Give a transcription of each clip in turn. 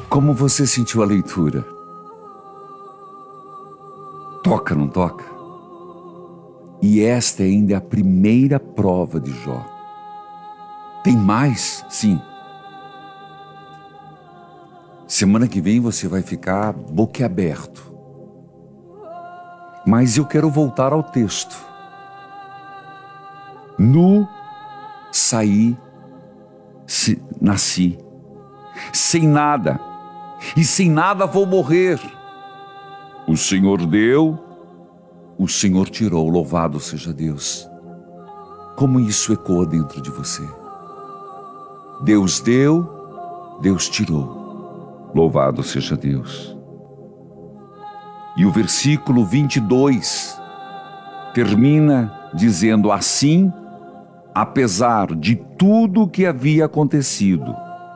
Como você sentiu a leitura? Toca, não toca? E esta ainda é a primeira prova de Jó. Tem mais? Sim. Semana que vem você vai ficar boquiaberto. Mas eu quero voltar ao texto. Nu saí, nasci, sem nada, e sem nada vou morrer. O Senhor deu, o Senhor tirou, louvado seja Deus. Como isso ecoa dentro de você? Deus deu, Deus tirou, louvado seja Deus. E o versículo 22 termina dizendo assim: apesar de tudo que havia acontecido,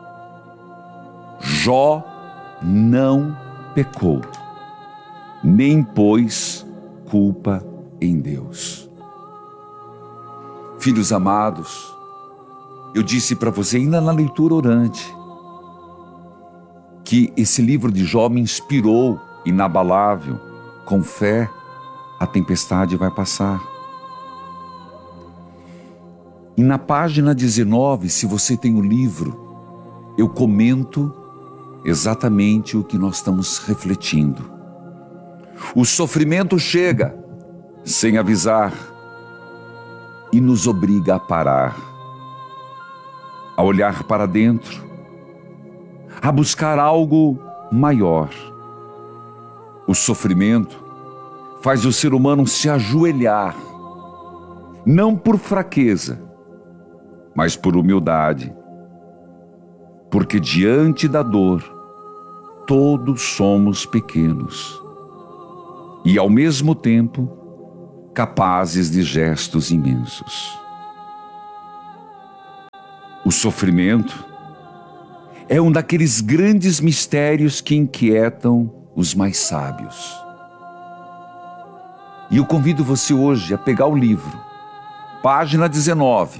Jó não pecou, nem pôs culpa em Deus. Filhos amados, eu disse para você ainda na leitura orante que esse livro de Jó me inspirou, inabalável, com fé, a tempestade vai passar. E na página 19, se você tem o livro, eu comento exatamente o que nós estamos refletindo. O sofrimento chega sem avisar e nos obriga a parar, a olhar para dentro, a buscar algo maior. O sofrimento faz o ser humano se ajoelhar, não por fraqueza, mas por humildade, porque diante da dor, todos somos pequenos e ao mesmo tempo capazes de gestos imensos. O sofrimento é um daqueles grandes mistérios que inquietam os mais sábios. E eu convido você hoje a pegar o livro, página 19,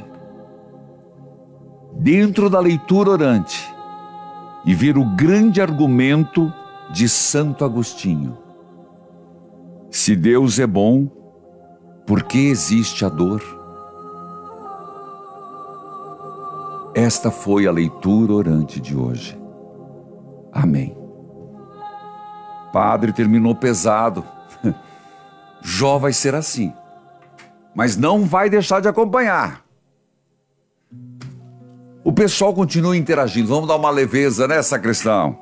dentro da leitura orante, e ver o grande argumento de Santo Agostinho. Se Deus é bom, por que existe a dor? Esta foi a leitura orante de hoje. Amém. Padre, terminou pesado. Jó vai ser assim, mas não vai deixar de acompanhar. O pessoal continua interagindo. Vamos dar uma leveza, né, sacristão?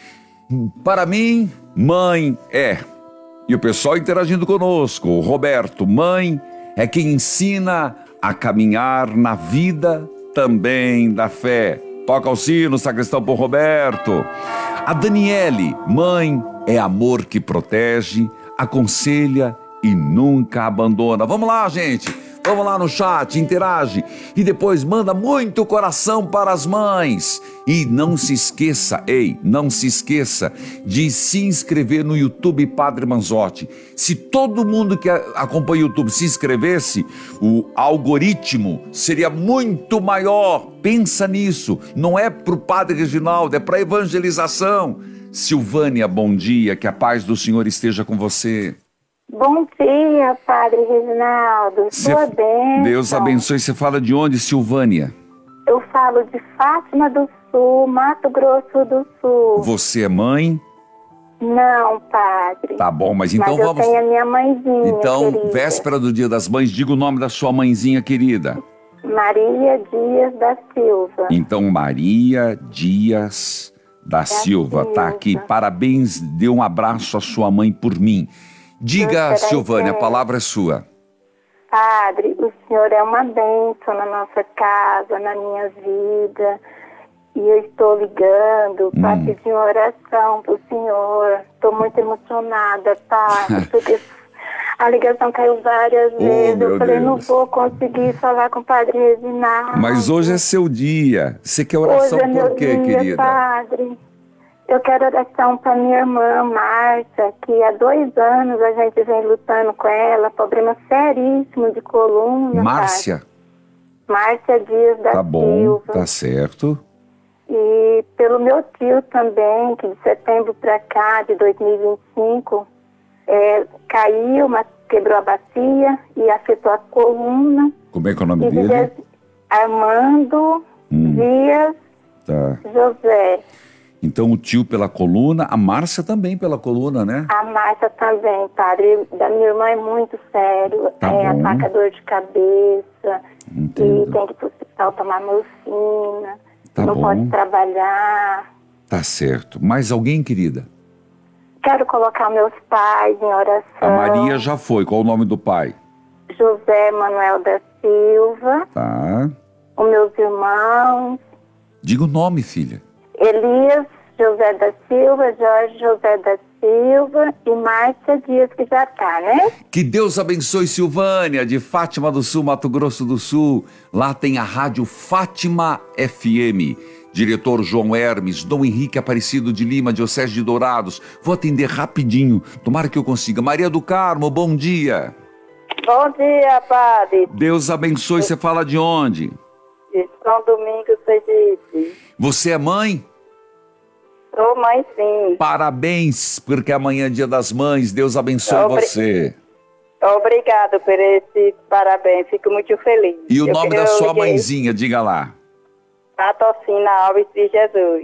Para mim, mãe é. E o pessoal interagindo conosco. O Roberto, mãe é quem ensina a caminhar na vida também da fé. Toca o sino, sacristão, por Roberto. A Daniele, mãe é amor que protege, aconselha e nunca abandona. Vamos lá, gente. Vamos lá no chat, interage e depois manda muito coração para as mães. E não se esqueça, não se esqueça de se inscrever no YouTube Padre Manzotti. Se todo mundo que acompanha o YouTube se inscrevesse, o algoritmo seria muito maior. Pensa nisso, não é para o Padre Reginaldo, é para evangelização. Silvânia, bom dia, que a paz do Senhor esteja com você. Bom dia, Padre Reginaldo. Sua bênção. Deus abençoe. Você fala de onde, Silvânia? Eu falo de Fátima do Sul, Mato Grosso do Sul. Você é mãe? Não, Padre. Tá bom, mas então eu vamos... tenho a minha mãezinha, então, querida. Véspera do Dia das Mães, diga o nome da sua mãezinha querida. Maria Dias da Silva. Então, Maria Dias da Silva, tá aqui. Parabéns, dê um abraço à sua mãe por mim. Diga, Silvânia, a palavra é sua. Padre, o Senhor é uma bênção na nossa casa, na minha vida. E eu estou ligando para pedir uma oração para o Senhor. Estou muito emocionada, Padre, porque a ligação caiu várias vezes. Eu falei, Deus, não vou conseguir falar com o Padre Reginaldo. Mas hoje é seu dia. Você quer oração hoje é por quê, dia, querida? Padre. Eu quero oração para minha irmã, Márcia, que há 2 anos a gente vem lutando com ela, problema seríssimo de coluna. Márcia? Padre. Márcia Dias da Silva. Tá certo. E pelo meu tio também, que de setembro para cá, de 2025, caiu, mas quebrou a bacia e afetou a coluna. Como é que é o nome dele? Armando Dias José. Então o tio pela coluna, a Márcia também pela coluna, né? A Márcia também, padre. Da minha irmã é muito sério. Ataca dor de cabeça. Entendo. E tem que ir pro hospital tomar morfina. Tá não bom. pode trabalhar. Tá certo. Mais alguém, querida? Quero colocar meus pais em oração. A Maria já foi. Qual o nome do pai? José Manuel da Silva. Tá. Os meus irmãos. Diga o nome, filha. Elias José da Silva, Jorge José da Silva e Márcia Dias, que já tá, né? Que Deus abençoe Silvânia, de Fátima do Sul, Mato Grosso do Sul. Lá tem a rádio Fátima FM. Diretor João Hermes, Dom Henrique Aparecido de Lima, Diocese de Dourados. Vou atender rapidinho, tomara que eu consiga. Maria do Carmo, bom dia. Bom dia, padre. Deus abençoe, você fala de onde? De São Domingos, Sergipe. Você é mãe? Sou mãe, sim. Parabéns, porque amanhã é dia das mães. Deus abençoe você. Obrigado por esse parabéns, fico muito feliz. E o nome da sua mãezinha, diga lá. Atocina Alves de Jesus.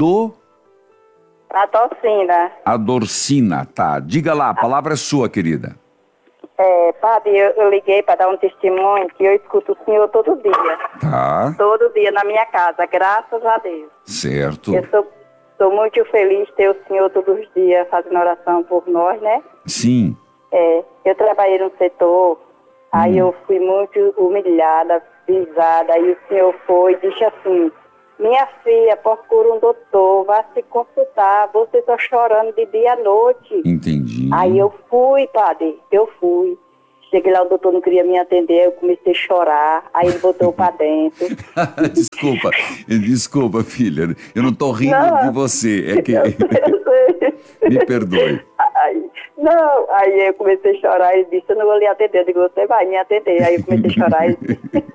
Atocina. Adorcina, tá. Diga lá, a palavra é sua, querida. Padre, eu liguei para dar um testemunho que eu escuto o senhor todo dia. Tá. Todo dia na minha casa, graças a Deus. Certo. Eu sou muito feliz de ter o senhor todos os dias fazendo oração por nós, né? Sim. Eu trabalhei no setor, aí eu fui muito humilhada, pisada, aí o senhor foi e disse assim: minha filha, procura um doutor, vá se consultar, você está chorando de dia à noite. Entendi. Aí eu fui, padre, eu fui. Cheguei lá, o doutor não queria me atender, eu comecei a chorar, aí ele botou para dentro. Desculpa, filha, eu não tô rindo de você, é que... Eu sei. Me perdoe. Aí eu comecei a chorar e disse: eu não vou lhe atender. Eu digo: você vai me atender. Aí eu comecei a chorar e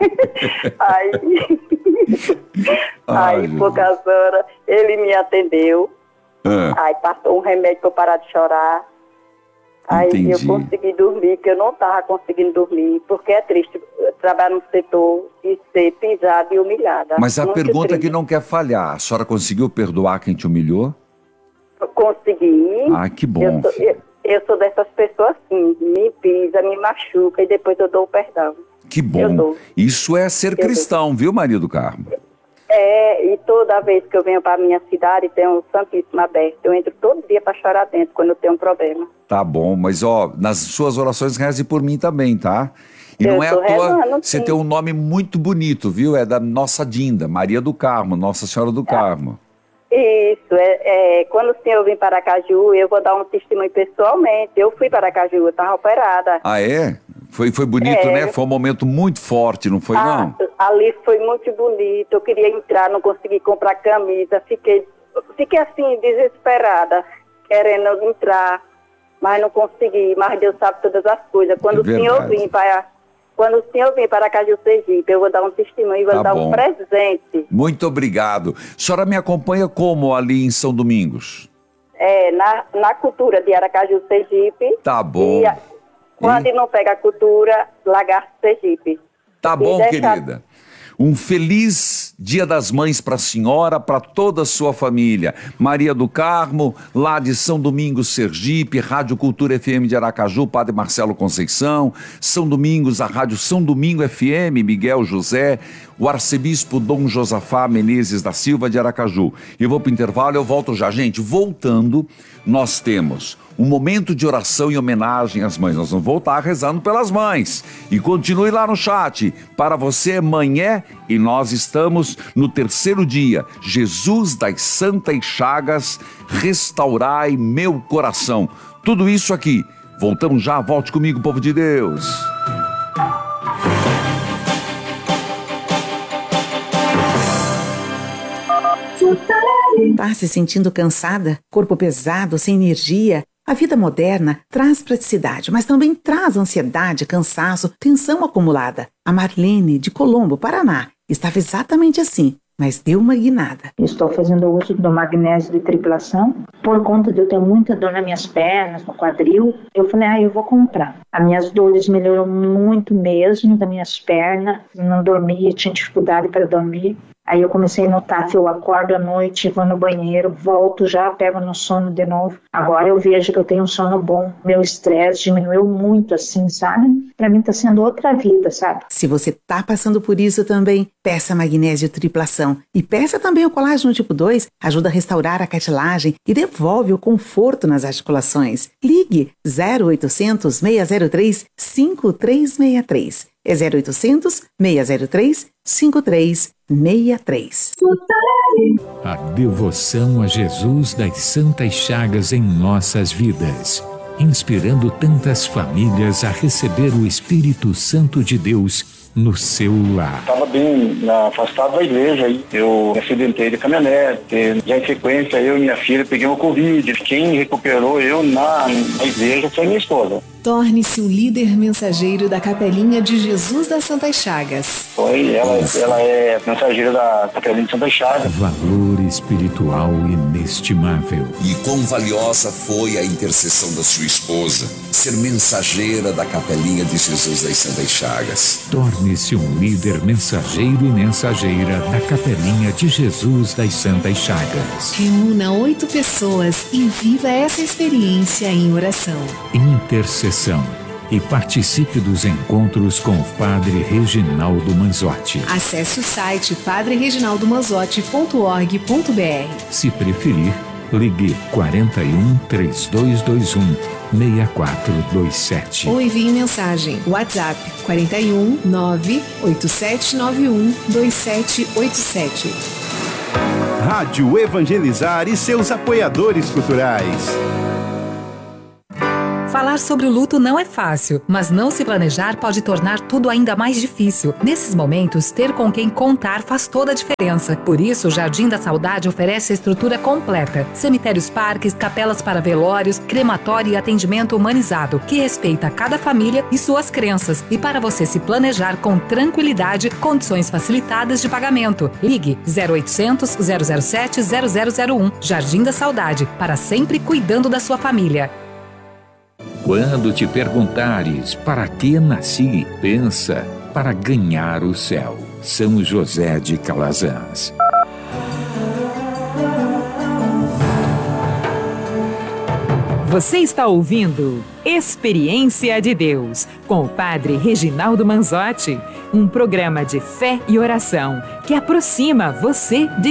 aí poucas horas ele me atendeu. Aí passou um remédio para eu parar de chorar. Aí Entendi. eu consegui dormir, que eu não estava conseguindo dormir, porque é triste trabalhar no setor e ser pisada e humilhada. Mas a muito pergunta triste. que não quer falhar, a senhora conseguiu perdoar quem te humilhou? Consegui. Que bom. Eu sou dessas pessoas assim, me pisa, me machuca e depois eu dou o perdão. Que bom. Isso é ser cristão, viu, Maria do Carmo? E toda vez que eu venho para a minha cidade, tem um Santíssimo aberto. Eu entro todo dia para chorar dentro quando eu tenho um problema. Tá bom, mas nas suas orações reze por mim também, tá? E Eu não é à tô toa, rezando, você sim. tem um nome muito bonito, viu? É da nossa Dinda, Maria do Carmo, Nossa Senhora do Carmo. Isso, quando o senhor vir para Aracaju, eu vou dar um testemunho pessoalmente. Eu fui para Aracaju, eu estava operada. Ah, é? Foi bonito, né? Foi um momento muito forte, não foi, não? Ali foi muito bonito. Eu queria entrar, não consegui comprar camisa. Fiquei assim, desesperada, querendo entrar, mas não consegui. Mas Deus sabe todas as coisas. Quando o senhor vir para Aracaju, Sergipe, eu vou dar um testemunho e vou dar um presente. Muito obrigado. A senhora me acompanha como ali em São Domingos? Na cultura de Aracaju, Sergipe. Tá bom. Quando não pega a cultura, Lagarto, Sergipe. Tá bom, querida. Um feliz Dia das Mães para a senhora, para toda a sua família. Maria do Carmo, lá de São Domingos, Sergipe, Rádio Cultura FM de Aracaju, Padre Marcelo Conceição, São Domingos, a Rádio São Domingo FM, Miguel José, o arcebispo Dom Josafá Menezes da Silva de Aracaju. Eu vou para o intervalo, eu volto já. Gente, voltando, nós temos um momento de oração e homenagem às mães. Nós vamos voltar rezando pelas mães. E continue lá no chat. Para você, mãe e nós estamos no terceiro dia. Jesus das Santas Chagas, restaurai meu coração. Tudo isso aqui. Voltamos já, volte comigo, povo de Deus. Tá se sentindo cansada? Corpo pesado, sem energia? A vida moderna traz praticidade, mas também traz ansiedade, cansaço, tensão acumulada. A Marlene, de Colombo, Paraná, estava exatamente assim. mas deu uma guinada. Estou fazendo uso do magnésio de triplação. Por conta de eu ter muita dor nas minhas pernas, no quadril, eu falei, eu vou comprar. As minhas dores melhoraram muito mesmo, das minhas pernas. Não dormia, tinha dificuldade para dormir. Aí eu comecei a notar que eu acordo à noite, vou no banheiro, volto, já pego no sono de novo. Agora eu vejo que eu tenho um sono bom. Meu estresse diminuiu muito, assim, sabe? Pra mim tá sendo outra vida, sabe? Se você tá passando por isso também, peça magnésio triplação. E peça também o colágeno tipo 2, ajuda a restaurar a cartilagem e devolve o conforto nas articulações. Ligue 0800 603 5363. É 0800 603 5363. A devoção a Jesus das Santas Chagas em nossas vidas, inspirando tantas famílias a receber o Espírito Santo de Deus no seu lar. Estava bem afastado da igreja, aí eu me acidentei de caminhonete, já em sequência eu e minha filha pegamos Covid. Quem recuperou eu na igreja foi minha esposa. Torne-se um líder mensageiro da Capelinha de Jesus das Santas Chagas. Ela é mensageira da Capelinha de Santas Chagas. Valor espiritual inestimável. E quão valiosa foi a intercessão da sua esposa, ser mensageira da Capelinha de Jesus das Santas Chagas. Torne-se um líder mensageiro e mensageira da Capelinha de Jesus das Santas Chagas. Reúna 8 pessoas e viva essa experiência em oração. Intercessão. E participe dos encontros com o Padre Reginaldo Manzotti. Acesse o site padrereginaldomanzotti.org.br. Se preferir, ligue 41 3221 6427. Ou envie mensagem WhatsApp 41 98791 2787. Rádio Evangelizar e seus apoiadores culturais. Falar sobre o luto não é fácil, mas não se planejar pode tornar tudo ainda mais difícil. Nesses momentos, ter com quem contar faz toda a diferença. Por isso, o Jardim da Saudade oferece a estrutura completa. Cemitérios, parques, capelas para velórios, crematório e atendimento humanizado, que respeita cada família e suas crenças. E para você se planejar com tranquilidade, condições facilitadas de pagamento. Ligue 0800 007 0001. Jardim da Saudade, para sempre cuidando da sua família. Quando te perguntares para que nasci, pensa para ganhar o céu. São José de Calazans. Você está ouvindo Experiência de Deus, com o Padre Reginaldo Manzotti, um programa de fé e oração que aproxima você de